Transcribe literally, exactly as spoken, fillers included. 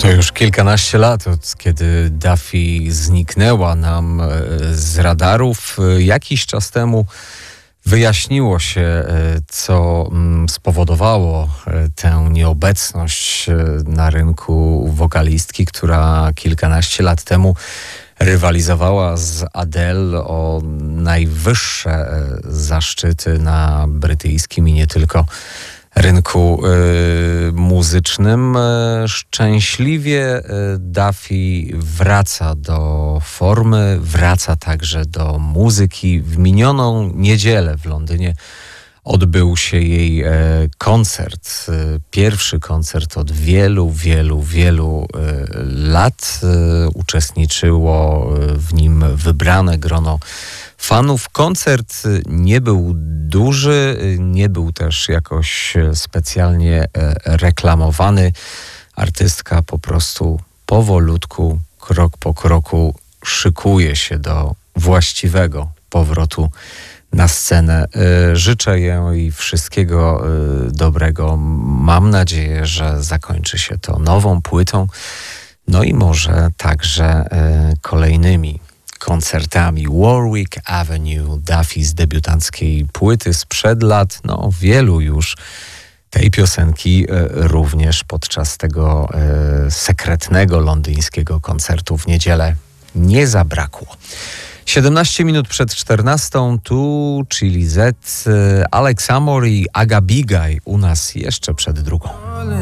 To już kilkanaście lat od kiedy Duffy zniknęła nam z radarów. Jakiś czas temu wyjaśniło się, co spowodowało tę nieobecność na rynku wokalistki, która kilkanaście lat temu rywalizowała z Adele o najwyższe zaszczyty na brytyjskim i nie tylko rynku y, muzycznym. Szczęśliwie Duffy wraca do formy, wraca także do muzyki. W minioną niedzielę w Londynie odbył się jej e, koncert. E, pierwszy koncert od wielu, wielu, wielu e, lat. E, uczestniczyło w nim wybrane grono fanów. Koncert nie był duży, nie był też jakoś specjalnie e, reklamowany. Artystka po prostu powolutku, krok po kroku szykuje się do właściwego powrotu na scenę. Życzę jej wszystkiego dobrego. Mam nadzieję, że zakończy się to nową płytą, no i może także kolejnymi koncertami. Warwick Avenue, Duffy z debiutanckiej płyty sprzed lat, no wielu już tej piosenki również podczas tego sekretnego londyńskiego koncertu w niedzielę nie zabrakło. siedemnaście minut przed czternastą, tu Chili Z, Alex Amor i Aga Bigaj u nas jeszcze przed drugą.